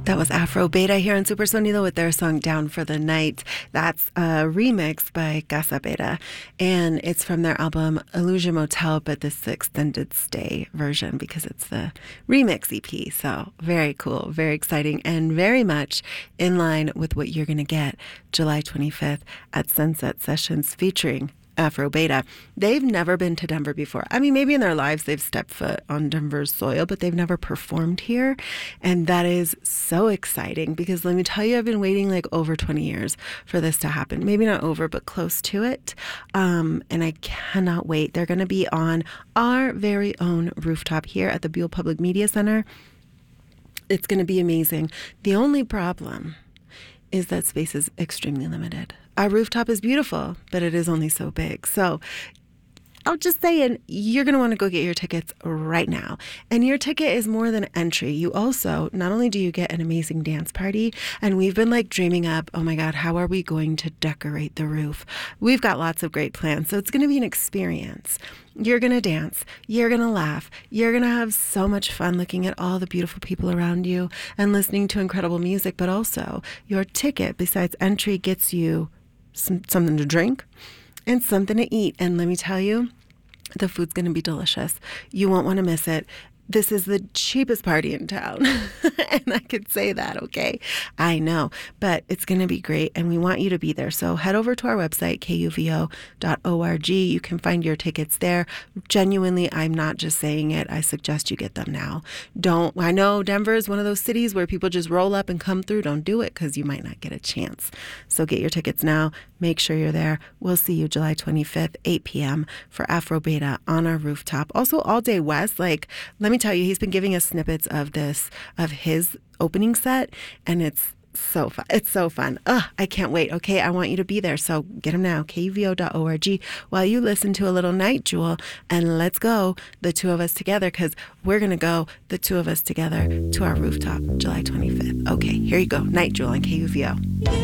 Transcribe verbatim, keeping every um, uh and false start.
That was Afro Beta here on Super Sonido with their song Down for the Night. That's a remix by Casa Beta, and it's from their album Illusion Motel, but this is the extended stay version because it's the remix E P. So very cool, very exciting, and very much in line with what you're going to get July twenty-fifth at Sunset Sessions featuring Afro Beta. They've never been to Denver before. I mean, maybe in their lives they've stepped foot on Denver's soil, but they've never performed here. And that is so exciting because let me tell you, I've been waiting like over twenty years for this to happen. Maybe not over, but close to it. Um, and I cannot wait. They're going to be on our very own rooftop here at the Buell Public Media Center. It's going to be amazing. The only problem is that space is extremely limited. Our rooftop is beautiful, but it is only so big. So I'll just say, and you're going to want to go get your tickets right now. And your ticket is more than entry. You also, not only do you get an amazing dance party, and we've been like dreaming up, oh my God, how are we going to decorate the roof? We've got lots of great plans. So it's going to be an experience. You're going to dance. You're going to laugh. You're going to have so much fun looking at all the beautiful people around you and listening to incredible music. But also, your ticket, besides entry, gets you some, something to drink and something to eat. And let me tell you, the food's going to be delicious. You won't want to miss it. This is the cheapest party in town. And I could say that, okay? I know, but it's going to be great, and we want you to be there. So head over to our website, K U V O dot org. You can find your tickets there. Genuinely, I'm not just saying it. I suggest you get them now. Don't, I know Denver is one of those cities where people just roll up and come through. Don't do it because you might not get a chance. So get your tickets now. Make sure you're there. We'll see you July twenty-fifth, eight p.m. for Afro Beta on our rooftop. Also, All Day West, like, let me tell you, he's been giving us snippets of this, of his opening set, and it's so fun. It's so fun. Ugh, I can't wait. Okay, I want you to be there. So get him now, K U V O dot org, while you listen to a little Night Jewel, and let's go, the two of us together, because we're going to go, the two of us together, to our rooftop, July twenty-fifth. Okay, here you go. Night Jewel on K U V O.